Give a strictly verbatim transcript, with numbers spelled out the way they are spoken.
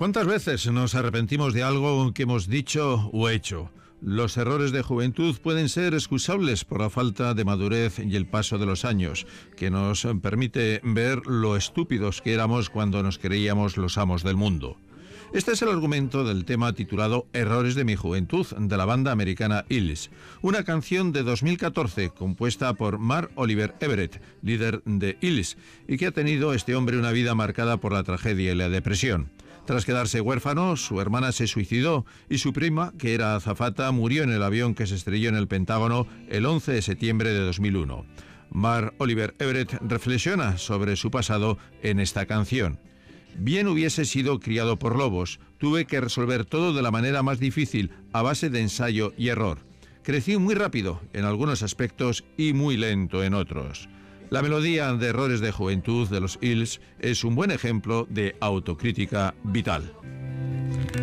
¿Cuántas veces nos arrepentimos de algo que hemos dicho o hecho? Los errores de juventud pueden ser excusables por la falta de madurez y el paso de los años, que nos permite ver lo estúpidos que éramos cuando nos creíamos los amos del mundo. Este es el argumento del tema titulado Errores de mi juventud, de la banda americana Hills, una canción de dos mil catorce compuesta por Mark Oliver Everett, líder de Hills, y que ha tenido este hombre una vida marcada por la tragedia y la depresión. Tras quedarse huérfano, su hermana se suicidó y su prima, que era azafata, murió en el avión que se estrelló en el Pentágono el once de septiembre de dos mil uno. Mark Oliver Everett reflexiona sobre su pasado en esta canción. Bien hubiese sido criado por lobos, tuve que resolver todo de la manera más difícil, a base de ensayo y error. Crecí muy rápido en algunos aspectos y muy lento en otros. La melodía de Errores de Juventud de los Hills es un buen ejemplo de autocrítica vital.